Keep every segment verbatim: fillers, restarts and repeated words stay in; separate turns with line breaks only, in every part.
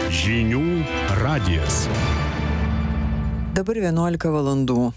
Žinių radijas.
Dabar vienuolika valandų.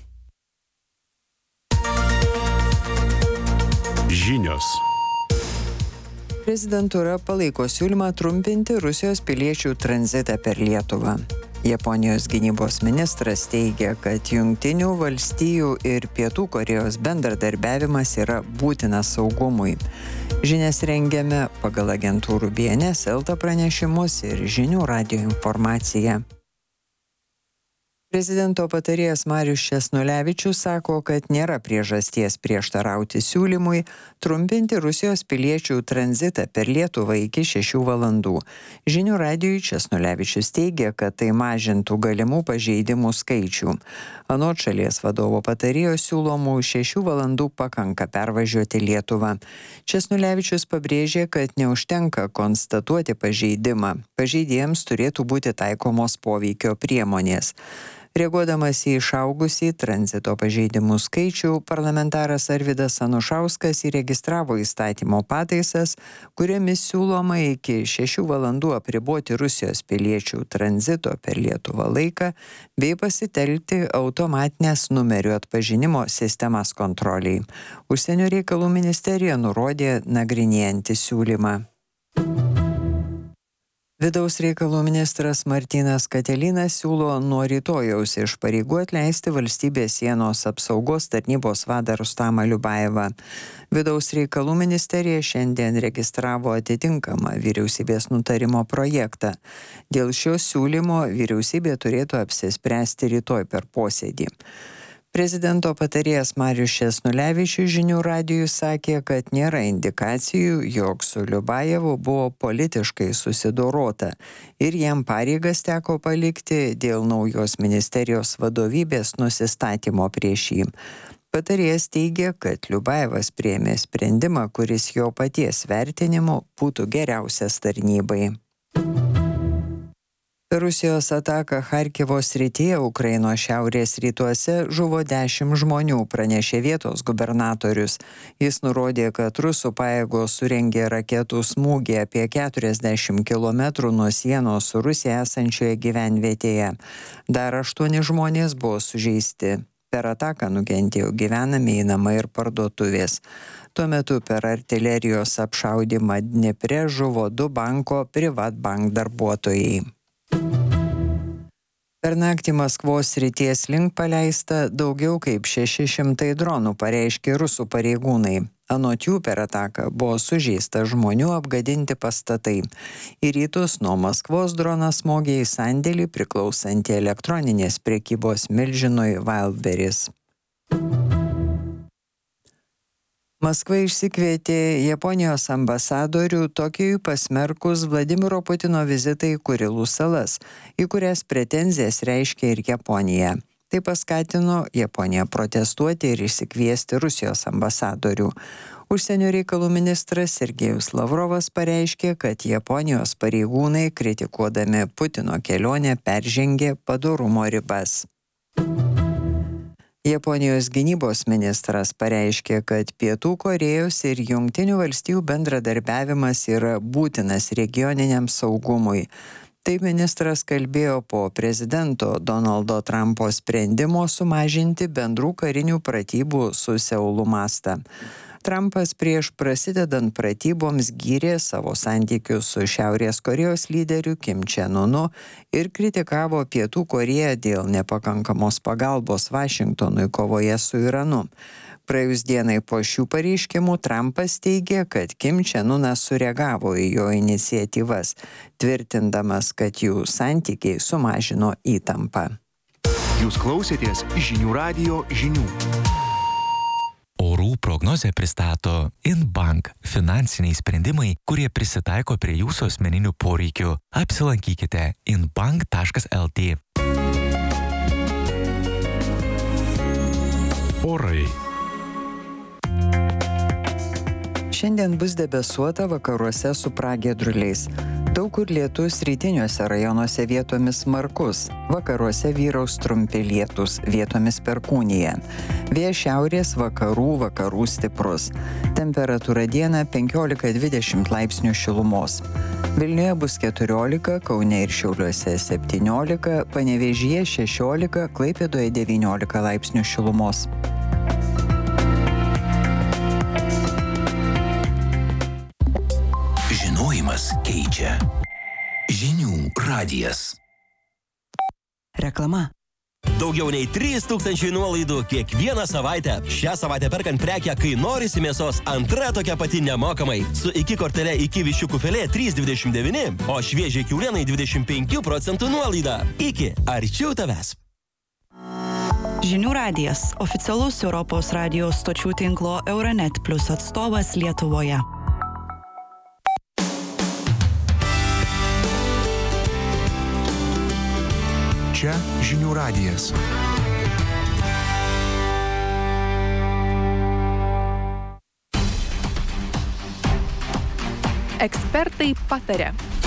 Žinios.
Prezidentūra palaiko siūlymą trumpinti Rusijos piliečių tranzitą per Lietuvą. Japonijos gynybos ministras teigia, kad Jungtinių valstijų ir Pietų Korėjos bendradarbiavimas yra būtinas saugumui. Žinias rengiame pagal agentūrų B N S Elta pranešimus ir Žinių radijo informaciją. Prezidento patarėjas Marius Česnulevičius sako, kad nėra priežasties prieštarauti siūlymui trumpinti Rusijos piliečių tranzitą per Lietuvą iki šešių valandų. Žinių radijui Česnulevičius teigia, kad tai mažintų galimų pažeidimų skaičių. Anot šalies vadovo patarėjo siūlomų šešių valandų pakanka pervažiuoti Lietuvą. Česnulevičius pabrėžė, kad neužtenka konstatuoti pažeidimą. Pažeidėjams turėtų būti taikomos poveikio priemonės. Reaguodamas į išaugusį tranzito pažeidimų skaičių, parlamentaras Arvydas Anušauskas įregistravo įstatymo pataisas, kuriomis siūloma iki šešių valandų apriboti Rusijos piliečių tranzito per Lietuvą laiką bei pasitelkti automatinės numerių atpažinimo sistemas kontroliai. Užsienio reikalų ministerija nurodė nagrinėjanti siūlymą. Vidaus reikalų ministras Martynas Katelinas siūlo nuo rytojaus iš pareigų atleisti valstybės sienos apsaugos tarnybos vadą Rustamą Liubajevą. Vidaus reikalų ministerija šiandien registravo atitinkamą vyriausybės nutarimo projektą. Dėl šio siūlymo vyriausybė turėtų apsispręsti rytoj per posėdį. Prezidento patarėjas Marius Česnulevičius Žinių radijui sakė, kad nėra indikacijų, jog su Liubajevu buvo politiškai susidorota ir jam pareigas teko palikti dėl naujos ministerijos vadovybės nusistatymo prieš jį. Patarėjas teigia, kad Liubajevas priėmė sprendimą, kuris jo paties vertinimu būtų geriausias tarnybai. Per Rusijos ataką Charkivo srityje Ukrainos šiaurės rytuose žuvo dešimt žmonių, pranešė vietos gubernatorius. Jis nurodė, kad rusų pajėgos surengė raketų smūgį apie keturiasdešimt kilometrų nuo sienos su Rusija esančioje gyvenvietėje. Dar aštuoni žmonės buvo sužeisti. Per ataką nukentėjo gyvenamieji namai ir parduotuvės. Tuo metu per artilerijos apšaudymą Dniepre žuvo du banko Privatbank darbuotojai. Per naktį Maskvos srities link paleista daugiau kaip šeši šimtai dronų, pareiškė rusų pareigūnai. Anot jų per ataką buvo sužeista žmonių, apgadinti pastatai. Į rytus nuo Maskvos dronas smogė į sandėlį priklausantį elektroninės prekybos milžinui Wildberries. Maskva išsikvietė Japonijos ambasadorių Tokijui pasmerkus Vladimiro Putino vizitą į Kurilų salas, į kurias pretenzijas reiškia ir Japonija. Tai paskatino Japoniją protestuoti ir išsikviesti Rusijos ambasadorių. Užsienio reikalų ministras Sergejus Lavrovas pareiškė, kad Japonijos pareigūnai, kritikuodami Putino kelionę, peržengė padorumo ribas. Japonijos gynybos ministras pareiškė, kad Pietų Korėjos ir Jungtinių valstijų bendradarbiavimas yra būtinas regioniniam saugumui. Taip ministras kalbėjo po prezidento Donaldo Trumpo sprendimo sumažinti bendrų karinių pratybų su Seulu mastą. Trumpas prieš prasidedant pratyboms gyrė savo santykius su Šiaurės Korėjos lyderiu Kim Chen Unu ir kritikavo Pietų Korėją dėl nepakankamos pagalbos Vašingtonui kovoje su Iranu. Praėjus dienai po šių pareiškimų Trumpas teigė, kad Kim Chen Unas sureagavo į jo iniciatyvas, tvirtindamas, kad jų santykiai sumažino įtampą.
Jūs klausėtės Žinių radijo žinių.
Orų prognozę pristato Inbank – finansiniai sprendimai, kurie prisitaiko prie jūsų asmeninių poreikių. Apsilankykite inbank taškas el tė.
Orai.
Šiandien bus debesuota, vakaruose su pragiedruliais. Daug kur lietus, rytiniuose rajonuose vietomis smarkus, vakaruose vyraus trumpi lietus, vietomis perkūnija. Vėjas šiaurės vakarų, vakarų stiprus. Temperatūra dieną penkiolika dvidešimt laipsnių šilumos. Vilniuje bus keturiolika, Kaune ir Šiauliuose septyniolika, Panevėžyje šešiolika, Klaipėdoje devyniolika laipsnių šilumos.
Žinojimas keičia. Žinių radijas.
Reklama.
Daugiau nei trys tūkstančiai nuolaidų kiekvieną savaitę. Šią savaitę perkant prekę, kai norisi mėsos, antra tokia pati nemokamai. Su iki kortele iki viščiukų filė trys dvidešimt devyni, o šviežiai kiaulienai dvidešimt penkių procentų nuolaida. Iki arčiau tavęs.
Žinių radijas – oficialus Europos radijos stočių tinklo Euronet Plus atstovas Lietuvoje.
Čia Žinių radijas.
Ekspertai pataria.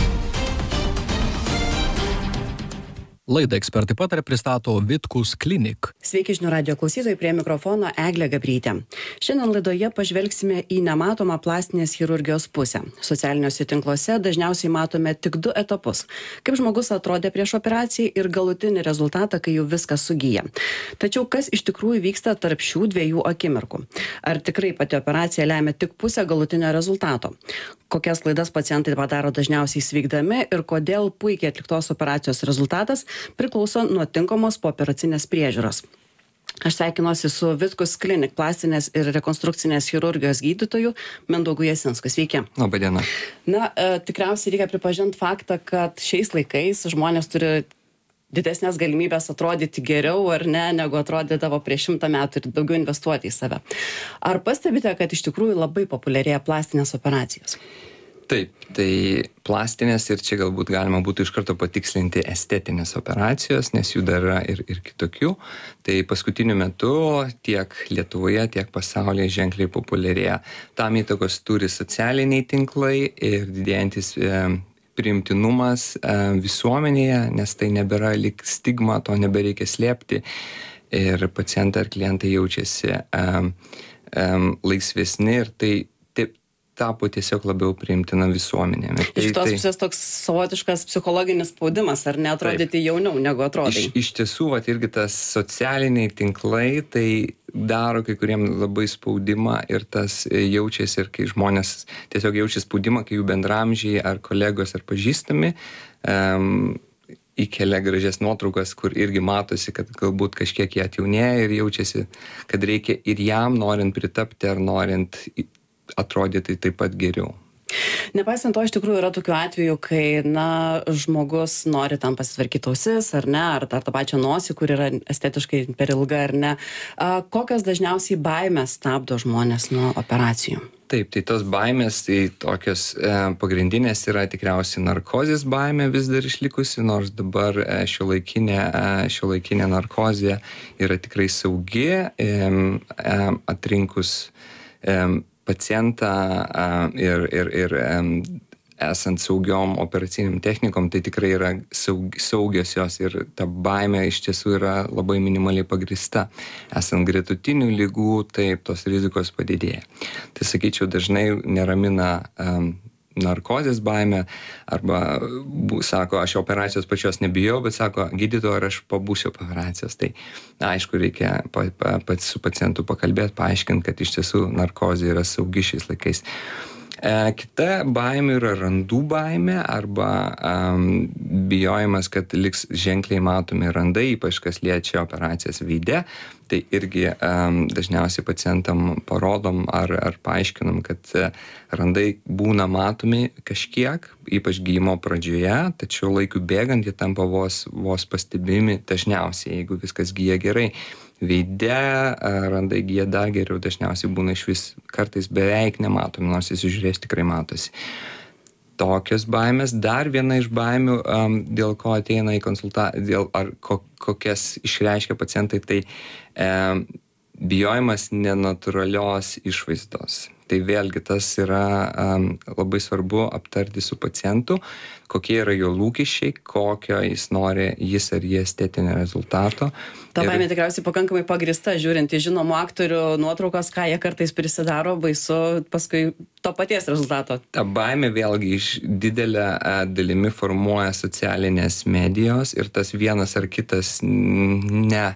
Laidą Ekspertai pataria pristato Vitkus Klinik.
Sveiki žinių radijo klausytojai, prie mikrofono Eglė Gabrytė. Šiandien laidoje pažvelgsime į nematomą plastinės chirurgijos pusę. Socialiniuose tinkluose dažniausiai matome tik du etapus. Kaip žmogus atrodė prieš operaciją ir galutinį rezultatą, kai jau viskas sugyja. Tačiau kas iš tikrųjų vyksta tarp šių dviejų akimirkų? Ar tikrai pati operacija lemia tik pusę galutinio rezultato? Kokias klaidas pacientai padaro dažniausiai sveikdami ir kodėl puikiai atliktos operacijos rezultatas priklauso nuo tinkamos pooperacinės priežiūros. Aš sveikinuosi su Vitkus Klinik plastinės ir rekonstrukcinės chirurgijos gydytoju Mindaugu Jasinsku. Sveiki.
Labą dieną.
Na, e, tikriausiai reikia pripažinti faktą, kad šiais laikais žmonės turi didesnės galimybės atrodyti geriau ar ne, negu atrodydavo prieš šimtą metų ir daugiau investuoti į save. Ar pastebite, kad iš tikrųjų labai populiarėja plastinės operacijos?
Taip, tai plastinės ir čia galbūt galima būtų iš karto patikslinti estetinės operacijos, nes jų dar yra ir, ir kitokių. Tai paskutiniu metu tiek Lietuvoje, tiek pasaulyje ženkliai populiarėja. Tam įtakos turi socialiniai tinklai ir didėjantis e, priimtinumas e, visuomenėje, nes tai nebėra lyg stigma, to nebereikia slėpti ir pacientai ar klientai jaučiasi e, e, laisvesni ir tai taip tapo tiesiog labiau priimtina visuomenė. Tai,
iš tos
tai,
pusės toks savotiškas psichologinis spaudimas, ar ne atrodyti jauniau negu atrodai?
Iš, iš tiesų, vat, irgi tas socialiniai tinklai, tai daro kai kuriem labai spaudimą ir tas jaučiasi ir kai žmonės tiesiog jaučia spaudimą, kai jų bendramžiai ar kolegos ar pažįstami um, įkelia gražias nuotraukas, kur irgi matosi, kad galbūt kažkiek jie atjaunėja ir jaučiasi, kad reikia ir jam norint pritapti ar norint atrodyti taip pat geriau.
Nepaisant to, iš tikrųjų yra tokių atvejų, kai, na, žmogus nori tam pasitvarkyti ausis, ar ne, ar, ar tą pačią nosį, kur yra estetiškai per ilga, ar ne. A, kokios dažniausiai baimės stabdo žmonės nuo operacijų?
Taip, tai tos baimės, tai tokios e, pagrindinės yra tikriausiai narkozės baimė vis dar išlikusi, nors dabar e, šiuolaikinė, e, šiuolaikinė narkozė yra tikrai saugi, e, e, atrinkus e, pacientą ir, ir, ir esant saugiom operaciniam technikom, tai tikrai yra saug, saugios jos ir ta baimė iš tiesų yra labai minimaliai pagrįsta. Esant gretutinių ligų, taip, tos rizikos padidėja. Tai sakyčiau, dažnai neramina um, narkozės baimė arba bu, sako, aš operacijos pačios nebijau, bet sako, gydytojo, ar aš pabūsiu po operacijos. Tai aišku, reikia pa, pa, pa, su pacientu pakalbėti, paaiškinti, kad iš tiesų narkozė yra saugi šiais laikais. E, kita baimė yra randų baimė arba um, bijojimas, kad liks ženkliai matomi randai, ypač kas liečia operacijas veide. Tai irgi um, dažniausiai pacientam parodom ar, ar paaiškinam, kad randai būna matomi kažkiek, ypač gydymo pradžioje, tačiau laikui bėgant jie tampa vos, vos pastebimi dažniausiai, jeigu viskas gyja gerai. Veide randai gyja dar geriau, dažniausiai būna iš vis kartais beveik nematomi, nors įsižiūrės tikrai matosi. Tokios baimės. Dar viena iš baimių, um, dėl ko ateina į konsultaciją, dėl ar ko, kokias išreiškia pacientai, tai um, bijojimas nenatūralios išvaizdos. Tai vėlgi tas yra um, labai svarbu aptarti su pacientu, kokie yra jo lūkesčiai, kokio jis nori, jis ar jie estetinio rezultato.
Ta
Ir-
baimė tikriausiai pakankamai pagrįsta, žiūrint į žinomų aktorių nuotraukas, ką jie kartais prisidaro, baisu paskui to paties rezultato.
Ta baimė vėlgi iš didelę e, dalimi formuoja socialinės medijos ir tas vienas ar kitas n- ne,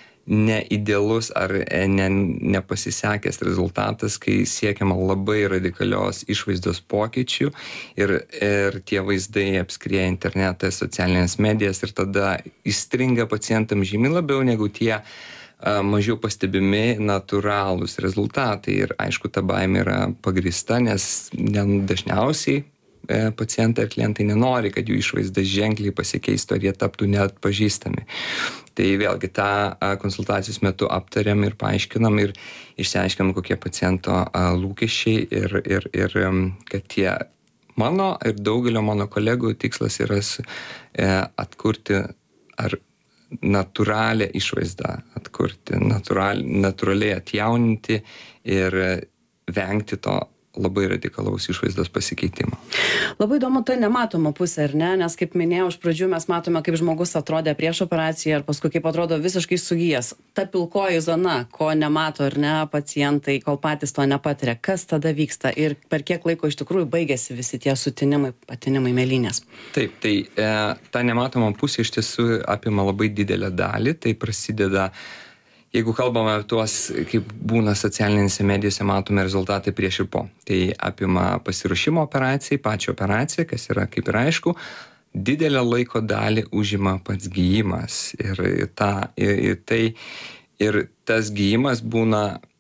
neidealus ar e, ne, nepasisekęs rezultatas, kai siekiama labai radikalios išvaizdos pokyčių ir, ir tie vaizdai apskrieja internetą, socialinės medijas ir tada įstringa pacientam žymiai labiau negu tie a, mažiau pastebimi natūralūs rezultatai. Ir aišku, ta baimė yra pagrįsta, nes ne, dažniausiai e, pacientai ir klientai nenori, kad jų išvaizda ženkliai pasikeistų ar jie taptų neatpažįstami. Tai vėlgi tą a, konsultacijos metu aptariam ir paaiškinam ir išsiaiškinam, kokie paciento a, lūkesčiai ir, ir, ir em, kad tie mano ir daugelio mano kolegų tikslas yra s- e, atkurti ar natūralią išvaizdą, atkurti, natūral, natūraliai atjauninti ir e, vengti to labai radikalaus išvaizdos pasikeitimo.
Labai įdomu ta nematoma pusė, ar ne? Nes kaip minėjau, iš pradžių mes matome, kaip žmogus atrodė prieš operaciją ir paskui kaip atrodo visiškai sugijęs. Ta pilkoji zona, ko nemato ar ne pacientai, kol patys to nepatiria. Kas tada vyksta ir per kiek laiko iš tikrųjų baigėsi visi tie sutinimai, patinimai mėlynės?
Taip, tai e, ta nematoma pusė iš tiesų apima labai didelę dalį, tai prasideda, jeigu kalbame apie tuos, kaip būna socialinėse medijose, matome rezultatai prieš ir po. Tai apima pasiruošimo operacijai, pačią operaciją, kas yra kaip ir aišku, didelę laiko dalį užima pats gyjimas. Ir, ta, ir, ir, tai, ir tas gyjimas būna,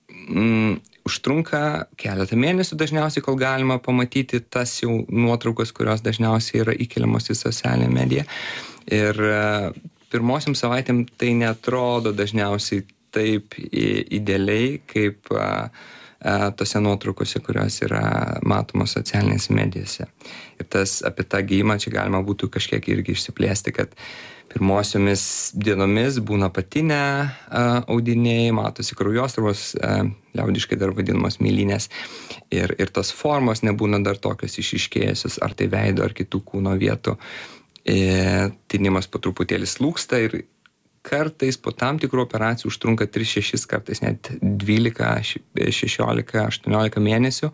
mm, užtrunka keletą mėnesių dažniausiai, kol galima pamatyti tas jau nuotraukas, kurios dažniausiai yra įkeliamos į socialinę mediją. Ir e, pirmosiam savaitėm tai netrodo dažniausiai taip i- idealiai, kaip a, a, tose nuotraukose, kurios yra matomos socialinėse medijose. Ir tas apie tą gijimą čia galima būtų kažkiek irgi išsiplėsti, kad pirmosiomis dienomis būna patinę a, audiniai, matosi kraujosruvos, a, liaudiškai dar vadinamos mėlynės. Ir, ir tos formos nebūna dar tokios išiškėjusios, ar tai veido, ar kitų kūno vietų. E, tinimas po truputėlį slūgsta ir kartais po tam tikrų operacijų užtrunka tris šešis, kartais net dvylika, šešiolika, aštuoniolika mėnesių,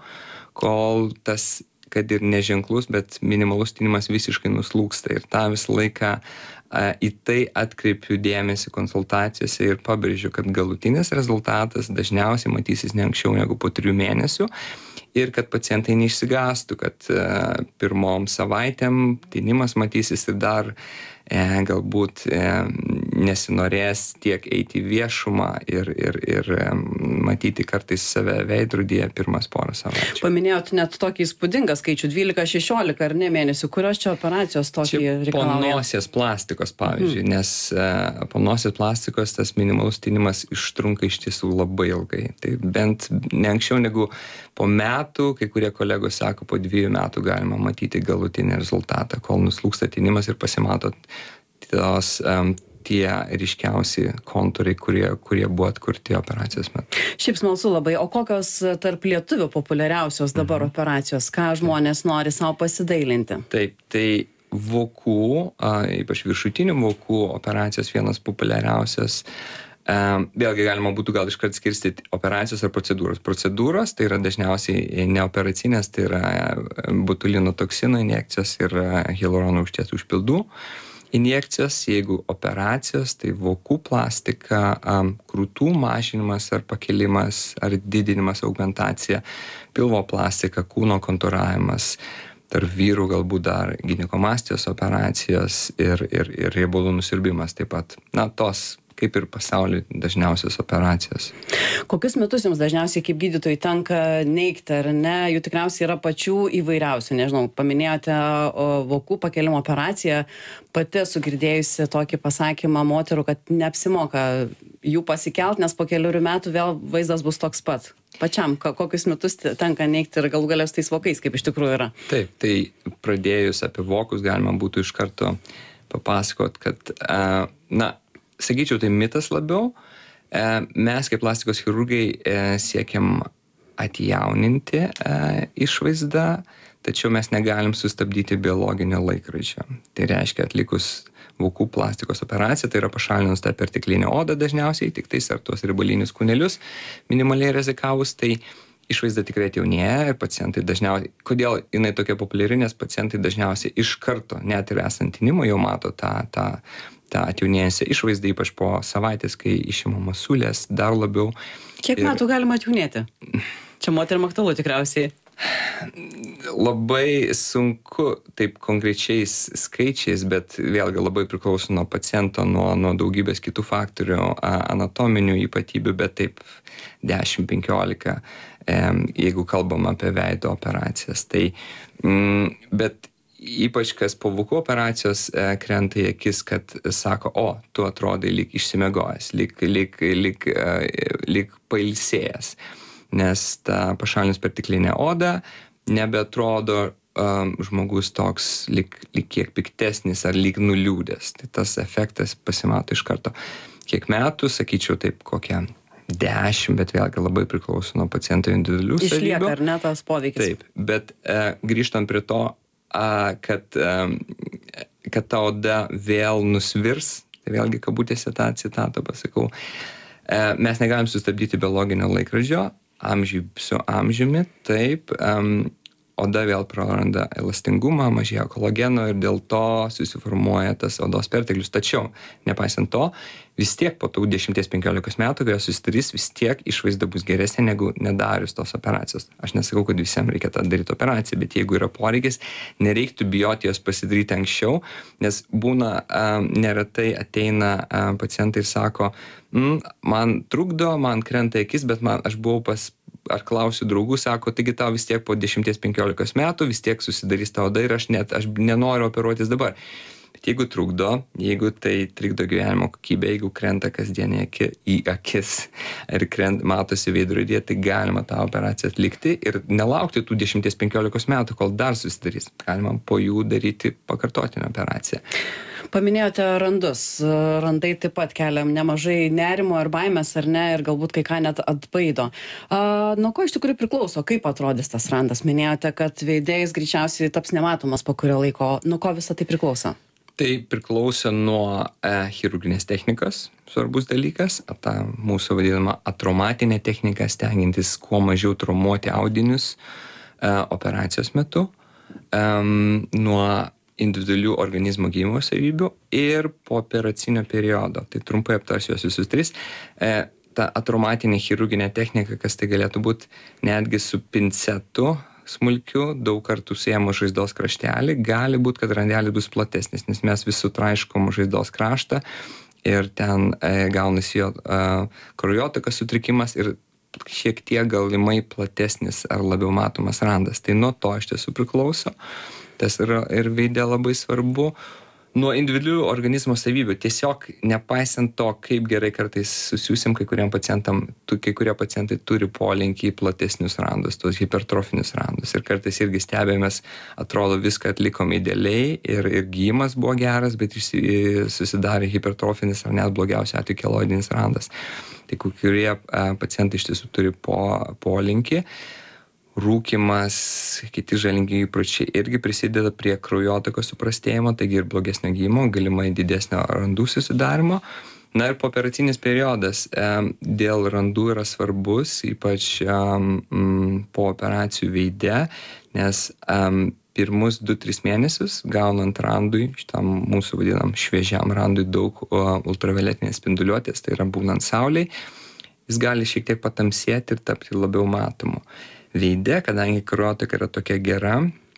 kol tas, kad ir neženklus, bet minimalus tinimas visiškai nuslūgsta. Ir tą visą laiką a, į tai atkreipiu dėmesį konsultacijose ir pabrėžiu, kad galutinis rezultatas dažniausiai matysis ne anksčiau negu po trijų mėnesių. Ir kad pacientai neišsigastų, kad e, pirmom savaitėm tinimas matysis ir dar e, galbūt e, nesinorės tiek eiti į viešumą ir, ir, ir e, matyti kartais save veidrodyje pirmas porą savaičių.
Paminėjot net tokį įspūdingą skaičių, dvylika šešiolika ar ne mėnesių. Kurios čia operacijos tokį
Čia po
reikalauja?
nosies plastikos, pavyzdžiui, mm. nes e, po nosies plastikos tas minimalus tinimas užtrunka iš tiesų labai ilgai. Tai bent ne anksčiau negu po metų, kai kurie kolegos sako, po dviejų metų galima matyti galutinį rezultatą, kol nuslūgsta tinimas ir pasimato tos, um, tie ryškiausi kontūrai, kurie, kurie buvo atkurti operacijos metu.
Šiaip smalsu labai. O kokios tarp lietuvių populiariausios dabar mhm. operacijos? Ką žmonės nori savo pasidailinti?
Taip, tai vokų, a, ypač viršutinių vokų operacijos vienas populiariausias. Um, vėlgi galima būtų gal iškart skirstyti operacijos ar procedūros. Procedūros tai yra dažniausiai neoperacinės, tai yra botulino toksino injekcijos ir hialurono rūgšties užpildų injekcijos. Jeigu operacijos, tai vokų plastika, um, krūtų mažinimas ar pakelimas ar didinimas, augmentacija, pilvo plastika, kūno kontūravimas. Tarp vyrų galbūt dar ginekomastijos operacijos ir, ir, ir riebalų nusiurbimas taip pat. Na, tos kaip ir pasaulyje dažniausios operacijos.
Kokius metus jums dažniausiai kaip gydytojai tenka neigti, ar ne? Jų tikriausiai yra pačių įvairiausių. Nežinau, paminėjote o, vokų pakelimo operaciją. Pati esu girdėjusi tokį pasakymą moterų, kad neapsimoka jų pasikelt, nes po keliurių metų vėl vaizdas bus toks pat. Pačiam, kokius metus tenka neigti ir galų gale su tais vokais, kaip iš tikrųjų yra?
Taip, tai pradėjus apie vokus galima būtų iš karto papasakot, kad, uh, na, sakyčiau, tai mitas labiau, Mes kaip plastikos chirurgai siekiam atjauninti išvaizdą, tačiau mes negalim sustabdyti biologinio laikrodžio. Tai reiškia, atlikus vokų plastikos operaciją, tai yra pašalinus tą perteklinę odą dažniausiai, tik tais ar tuos ribalinius kūnelius minimaliai rizikavus, tai išvaizda tikrai atjaunėja ir pacientai dažniausiai, kodėl jinai tokia populiari, nes pacientai dažniausiai iš karto, net ir esant tinimo, jau mato tą, tą, tą atjaunėjusią išvaizdą, ypač po savaitės, kai išimamos siūlės, dar labiau.
Kiek ir... metų galima atjaunėti? Čia moterim aktualu tikriausiai.
Labai sunku taip konkrečiais skaičiais, bet vėlgi labai priklauso nuo paciento, nuo, nuo daugybės kitų faktorių, anatominių ypatybių, bet taip dešimt penkiolika, jeigu kalbam apie veido operacijas. Tai, bet ypač kas po vokų operacijos krenta į akis, kad sako, o, tu atrodai lyg išsimiegojęs, lyg, lyg, lyg, lyg pailsėjęs. Nes ta pašalinus perteklinę odą nebeatrodo um, žmogus toks lyg, lyg kiek piktesnis ar lyg nuliūdęs. Tai tas efektas pasimato iš karto. Kiek metų, sakyčiau, taip kokią dešimt, bet vėlgi labai priklauso nuo paciento individualių savybių.
Išlieka ar ne tas poveikis?
Taip, bet e, grįžtant prie to, a, kad, e, kad ta oda vėl nusvirs, tai vėlgi kabutėse tą citatą pasakau, e, mes negalim sustabdyti biologinio laikrodžio, amžiui su amžiumi, taip, um, oda vėl praranda elastingumą, mažėja kolageno ir dėl to susiformuoja tas odos perteklius. Tačiau, nepaisant to, vis tiek po tų dešimt penkiolikos metų, kai jos susidarys, vis tiek išvaizda bus geresnė negu nedarius tos operacijos. Aš nesakau, kad visiems reikia tą daryti operaciją, bet jeigu yra poreikis, nereiktų bijoti jos pasidaryti anksčiau, nes būna, um, neretai ateina um, pacientai ir sako, mm, man trukdo, man krenta akis, bet man, aš buvau pas ar klausiu draugų, sako, taigi tau vis tiek po dešimt penkiolikos metų vis tiek susidarys ta oda ir aš net, aš nenoriu operuotis dabar. Bet jeigu trukdo, jeigu tai trikdo gyvenimo kokybę, jeigu krenta kasdienį aki, į akis ir krent, matosi veidrodyje, tai galima tą operaciją atlikti ir nelaukti tų dešimt penkiolikos metų, kol dar susidarys. Galima po jų daryti pakartotinę operaciją.
Paminėjote randus. Randai taip pat keliam nemažai nerimo ir baimės, ar ne, ir galbūt kai ką net atbaido. A, nuo ko iš tikrųjų priklauso, kaip atrodys tas randas? Minėjote, kad veidėjais greičiausiai taps nematomas po kurio laiko. Nuo ko visą tai priklauso?
Tai priklauso nuo e, chirurginės technikos, svarbus dalykas, ta mūsų vadinama atraumatinė technika, stengiantis kuo mažiau traumuoti audinius e, operacijos metu, e, nuo individualių organizmo gydymo savybių ir po operacinio periodo. Tai trumpai aptarsiu juos visus tris. E, ta atraumatinė chirurginė technika, kas tai galėtų būti netgi su pincetu smulkiu, daug kartų suėmus žaizdos kraštelį, gali būti, kad randelis bus platesnis, nes mes vis sutraiškom žaizdos kraštą ir ten e, gaunasi jo e, kraujotakos sutrikimas ir šiek tiek galimai platesnis ar labiau matomas randas. Tai nuo to iš tiesų priklauso. Tas yra ir veide labai svarbu. Nuo individualių organizmo savybių. Tiesiog nepaisant to, kaip gerai kartais susiūsim kai kuriem pacientam, tu, kai kurie pacientai turi polinkį į platesnius randus, tuos hipertrofinius randus. Ir kartais irgi stebėmės, atrodo viską atlikom idealiai ir, ir gydymas buvo geras, bet susidarė hipertrofinis ar net blogiausia atveju keloidinis randas. Tai kai kurie pacientai iš tiesų turi po, polinkį. Rūkymas, kiti žalingi įpročiai irgi prisideda prie kraujotakos suprastėjimo, taigi ir blogesnio gydymo, galimai didesnio randų susidarimo. Na ir pooperacinis periodas e, dėl randų yra svarbus, ypač e, m, po operacijų veide, nes e, pirmus du tris mėnesius gaunant randui, šitam mūsų vadinam šviežiam randui daug o, ultravioletinės spinduliuotės, tai yra būnant saulei, jis gali šiek tiek patamsėti ir tapti labiau matomu. Veide, kadangi kraujotaka yra tokia gera,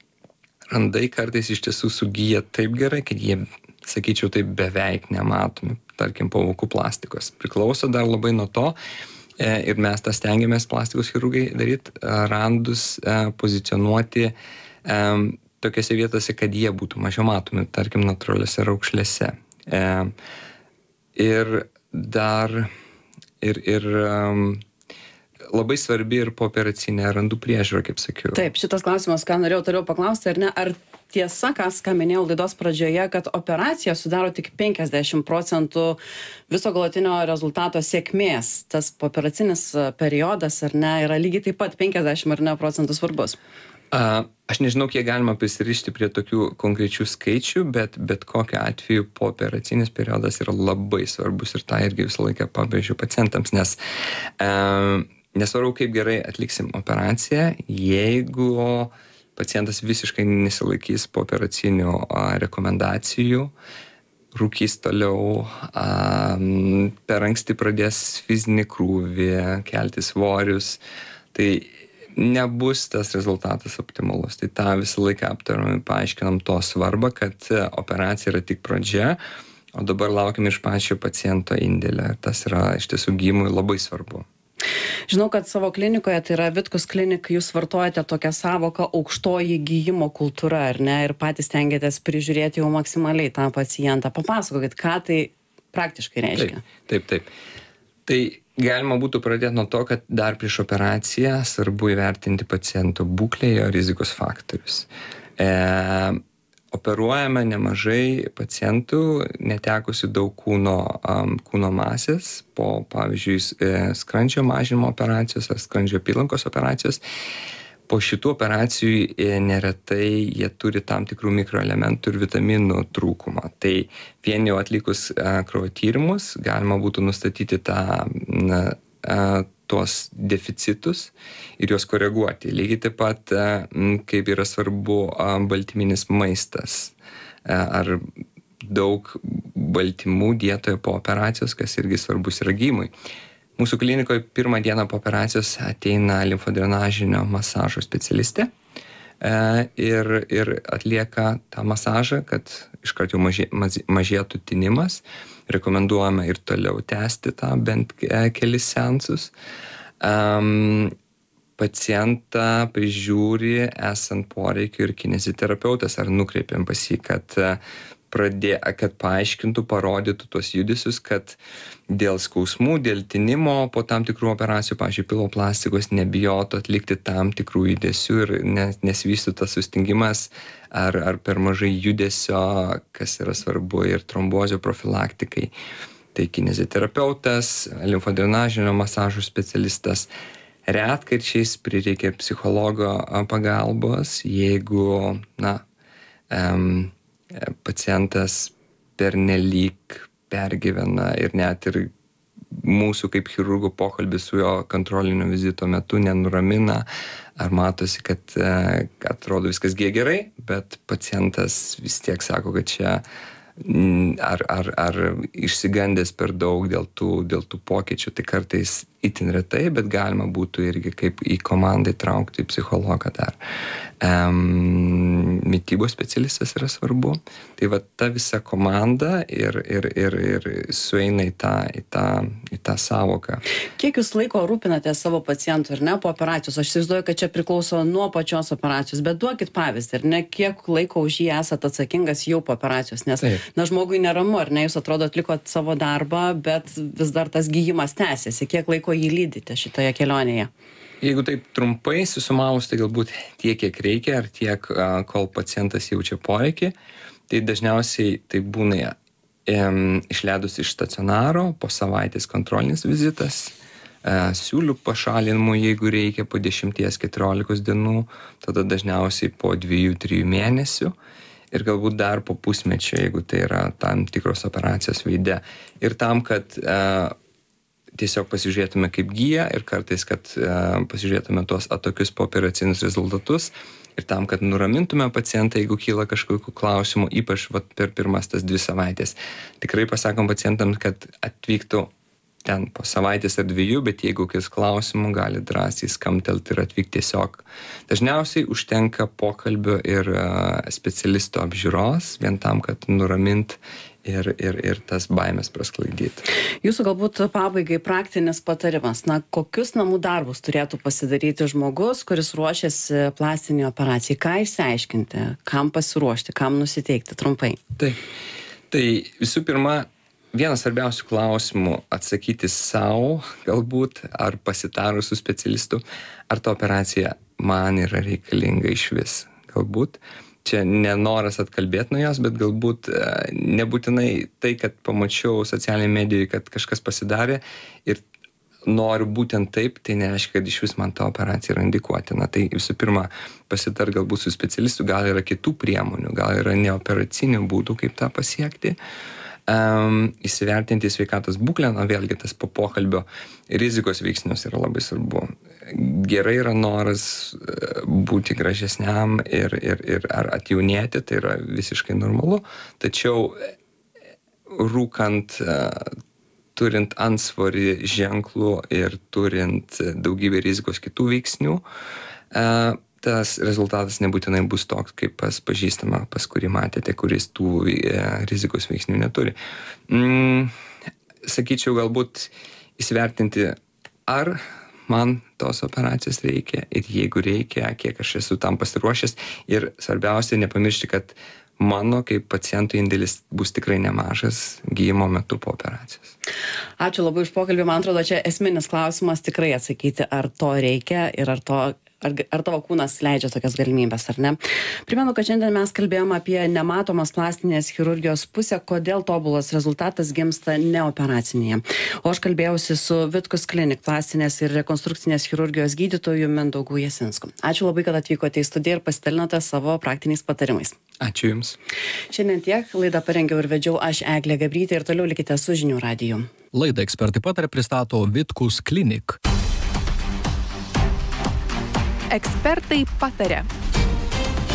randai kartais iš tiesų sugyja taip gerai, kad jie, sakyčiau, taip beveik nematomi, tarkim, po vokų plastikos. Priklauso dar labai nuo to e, ir mes tą stengiamės plastikos chirurgai daryti, randus e, pozicionuoti e, tokiose vietose, kad jie būtų mažiau matomi, tarkim, natūraliuose raukšlėse. E, ir dar ir, ir um, labai svarbi ir pooperacinė randų priežiūra, kaip sakiau.
Taip, šitas klausimas, ką norėjau toliau paklausti, ar ne, ar tiesa, kas, ką minėjau laidos pradžioje, kad operacija sudaro tik penkiasdešimt procentų viso galutinio rezultato sėkmės. Tas pooperacinis periodas, ar ne, yra lygiai taip pat penkiasdešimt ar ne procentų svarbus.
A, aš nežinau, kiek galima prisirišti prie tokių konkrečių skaičių, bet bet kokiu atveju pooperacinis periodas yra labai svarbus ir tą irgi visą laiką pabrėžiu pacientams, nes e, nesvarbu, kaip gerai atliksim operaciją, jeigu pacientas visiškai nesilaikys pooperacinių rekomendacijų, rūkys toliau, a, per anksti pradės fizinį krūvį, kelti svorius, tai nebus tas rezultatas optimalus. Tai tą visą laiką aptarėme, paaiškinam to svarbą, kad operacija yra tik pradžia, o dabar laukiam iš pačio paciento indėlio. Tas yra iš tiesų gydymui labai svarbu.
Žinau, kad savo klinikoje, tai yra Vitkus Klinik, jūs vartojate tokią savoką aukštoji gydymo kultūra, ar ne, ir patys stengiatės prižiūrėti jau maksimaliai tą pacientą. Papasakokit, ką tai praktiškai reiškia.
Taip, taip, taip. Tai galima būtų pradėti nuo to, kad dar prieš operaciją svarbu įvertinti paciento būklę, jo rizikos faktorius. E, operuojame nemažai pacientų, netekusių daug kūno, um, kūno masės po, pavyzdžiui, skrandžio mažinimo operacijos ar skrandžio apylankos operacijos. Po šitų operacijų neretai jie turi tam tikrų mikroelementų ir vitaminų trūkumą. Tai vien jau atlikus kraujo tyrimus galima būtų nustatyti tą, na, tuos deficitus ir juos koreguoti. Lygiai taip pat, kaip yra svarbu baltyminis maistas ar daug baltymų dietoje po operacijos, kas irgi svarbus yra gydymui. Mūsų klinikoje pirmą dieną po operacijos ateina limfodrenažinio masažo specialistė ir, ir atlieka tą masažą, kad iškart jau mažė, mažėtų tinimas. Rekomenduojame ir toliau tęsti tą bent kelis seansus. Um, pacientą prižiūri esant poreikiu ir kineziterapeutas ar nukreipiam pas jį, kad pradė, kad paaiškintų, parodytų tuos judesius, kad dėl skausmų, dėl tinimo po tam tikrų operacijų, pavyzdžiui, piloplastikos, nebijotų atlikti tam tikrų judesių ir nesvystų tas sustingimas ar, ar per mažai judesio, kas yra svarbu ir trombozio profilaktikai. Tai kineziterapeutas, limfodrenažinio masažo specialistas. Retkarčiais prireikia psichologo pagalbos, jeigu, na, um, pacientas pernelyg pergyvena ir net ir mūsų kaip chirurgų pokalbis su jo kontrolinio vizito metu nenuramina, ar matosi, kad atrodo viskas gerai, bet pacientas vis tiek sako, kad čia ar, ar, ar išsigandęs per daug dėl tų, dėl tų pokyčių, tai kartais itin retai, bet galima būtų irgi kaip į komandą įtraukti psichologą dar. Um, mitybos specialistas yra svarbu. Tai va ta visa komanda ir, ir, ir, ir sueina į tą, į, tą, į tą savoką.
Kiek jūs laiko rūpinate savo pacientų ir ne po operacijos? Aš įsivaizduoju, kad čia priklauso nuo pačios operacijos, bet duokit pavyzdį, ar ne, kiek laiko už jį esate atsakingas jau po operacijos, nes Taip. na žmogui neramu, ar ne, jūs atrodo atlikot savo darbą, bet vis dar tas gydymas tęsiasi. Kiek laiko jį lydite šitoje kelionėje?
Jeigu taip trumpai susumavus, tai galbūt tiek, kiek reikia, ar tiek, kol pacientas jaučia poreikį, tai dažniausiai tai būna em, išleidus iš stacionaro, po savaitės kontrolinis vizitas, e, siūlių pašalinimų, jeigu reikia, po dešimties keturiolikos dienų, tada dažniausiai po dviejų trijų mėnesių ir galbūt dar po pusmečio, jeigu tai yra tam tikros operacijos veide. Ir tam, kad e, tiesiog pasižiūrėtume kaip gyja ir kartais, kad e, pasižiūrėtume tuos atokius pooperacinius rezultatus ir tam, kad nuramintume pacientą, jeigu kyla kažkokių klausimų, ypač vat, per pirmas tas dvi savaitės. Tikrai pasakom pacientams, kad atvyktų ten po savaitės ar dviejų, bet jeigu kis klausimų, gali drąsiai skamtelti ir atvykti tiesiog. Dažniausiai užtenka pokalbio ir e, specialisto apžiūros, vien tam, kad nuramint Ir, ir, ir tas baimės prasklaidyti.
Jūsų galbūt pabaigai praktinis patarimas. Na, kokius namų darbus turėtų pasidaryti žmogus, kuris ruošiasi plastinį operacijai? Ką išsiaiškinti? Kam pasiruošti? Kam nusiteikti? Trumpai.
Taip. Tai visų pirma, vienas svarbiausių klausimų atsakyti savo, galbūt, ar pasitarus su specialistu, ar ta operacija man yra reikalinga iš vis. Galbūt čia nenoras atkalbėti nuo jos, bet galbūt nebūtinai tai, kad pamačiau socialinėje medijoje, kad kažkas pasidarė ir noriu būtent taip, tai nereiškia, kad iš vis man ta operacija yra indikuotina. Tai visų pirma, pasitar galbūt su specialistu, gal yra kitų priemonių, gal yra neoperacinių būdų, kaip tą pasiekti. Um, įsivertinti sveikatos būklę, na vėlgi tas po pokalbio rizikos veiksnius yra labai svarbu. Gerai yra noras būti gražesniam ir, ir, ir ar atjaunėti, tai yra visiškai normalu, tačiau rūkant, turint antsvorį ženklų ir turint daugybę rizikos kitų veiksnių, tas rezultatas nebūtinai bus toks, kaip pas pažįstamą, pas kurį matėte, kuris tų rizikos veiksnių neturi. Mm, sakyčiau, galbūt įsivertinti, ar man tos operacijos reikia ir jeigu reikia, kiek aš esu tam pasiruošęs ir svarbiausia nepamiršti, kad mano kaip paciento indėlis bus tikrai nemažas gydymo metu po operacijos.
Ačiū labai už pokalbį, man atrodo, čia esminis klausimas tikrai atsakyti, ar to reikia ir ar to Ar, ar tavo kūnas leidžia tokias galimybės, ar ne? Primenu, kad šiandien mes kalbėjome apie nematomas plastinės chirurgijos pusę, kodėl tobulas rezultatas gimsta neoperacinėje. O aš kalbėjausi su Vitkus Klinik plastinės ir rekonstrukcinės chirurgijos gydytoju Mindaugu Jasinsku. Ačiū labai, kad atvykote į studiją ir pasidalinote savo praktiniais patarimais.
Ačiū Jums.
Šiandien tiek, laidą parengiau ir vedžiau aš Eglė Gabrytė ir toliau likite su Žinių radiju.
Laidą Ekspertai pataria pristato Vitkus Klinik.
Ekspertai pataria.